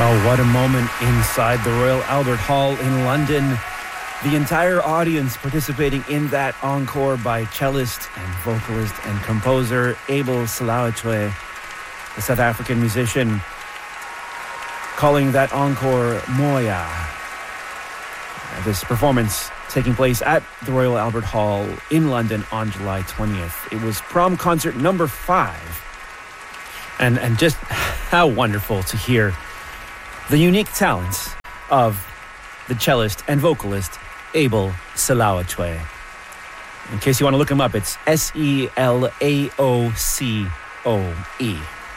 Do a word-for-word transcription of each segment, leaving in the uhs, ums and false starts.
Oh, what a moment inside the Royal Albert Hall in London. The entire audience participating in that encore by cellist and vocalist and composer Abel Selassie, the South African musician, calling that encore Moya. This performance taking place at the Royal Albert Hall in London on July twentieth. It was prom concert number five. And, and just how wonderful to hear the unique talents of the cellist and vocalist Abel Selassie. In case you want to look him up, it's S E L A O C O E.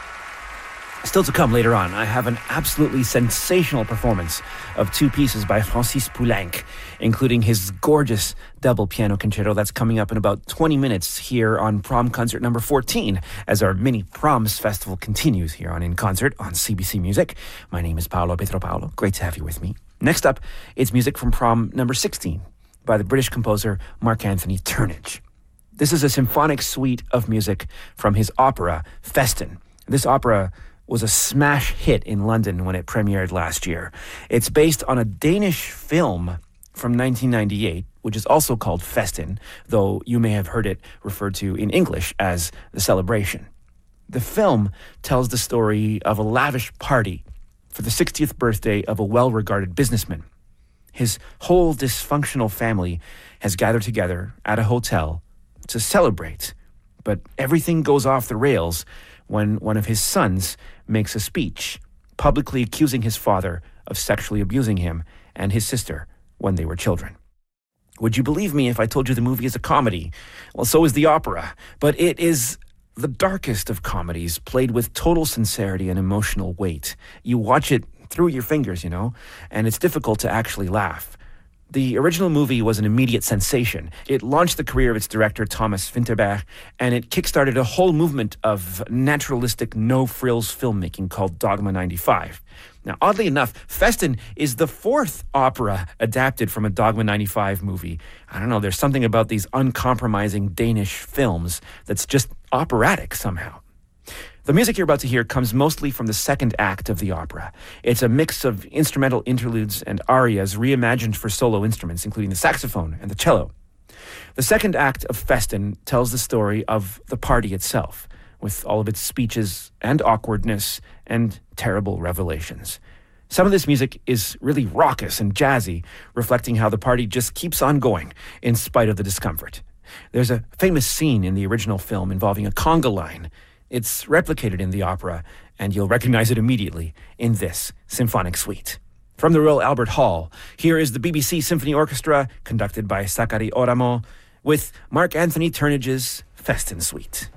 Still to come later on, I have an absolutely sensational performance of two pieces by Francis Poulenc, including his gorgeous double piano concerto that's coming up in about twenty minutes here on Prom Concert number fourteen, as our mini Proms Festival continues here on In Concert on C B C Music. My name is Paolo Petropaulo. Great to have you with me. Next up, it's music from Prom number sixteen by the British composer Mark Anthony Turnage. This is a symphonic suite of music from his opera, Festin. This opera was a smash hit in London when it premiered last year. It's based on a Danish film from nineteen ninety-eight, which is also called Festin, though you may have heard it referred to in English as The Celebration. The film tells the story of a lavish party for the sixtieth birthday of a well-regarded businessman. His whole dysfunctional family has gathered together at a hotel to celebrate, but everything goes off the rails when one of his sons makes a speech publicly accusing his father of sexually abusing him and his sister when they were children. Would you believe me if I told you the movie is a comedy? Well, so is the opera, but it is the darkest of comedies, played with total sincerity and emotional weight. You watch it through your fingers, you know, and it's difficult to actually laugh. The original movie was an immediate sensation. It launched the career of its director, Thomas Vinterberg, and it kickstarted a whole movement of naturalistic, no-frills filmmaking called Dogma ninety-five. Now, oddly enough, Festin is the fourth opera adapted from a Dogma ninety-five movie. I don't know, there's something about these uncompromising Danish films that's just operatic somehow. The music you're about to hear comes mostly from the second act of the opera. It's a mix of instrumental interludes and arias reimagined for solo instruments, including the saxophone and the cello. The second act of Festin tells the story of the party itself, with all of its speeches and awkwardness and terrible revelations. Some of this music is really raucous and jazzy, reflecting how the party just keeps on going in spite of the discomfort. There's a famous scene in the original film involving a conga line. It's replicated in the opera, and you'll recognize it immediately in this symphonic suite. From the Royal Albert Hall, here is the B B C Symphony Orchestra, conducted by Sakari Oramo, with Mark Anthony Turnage's Festin Suite.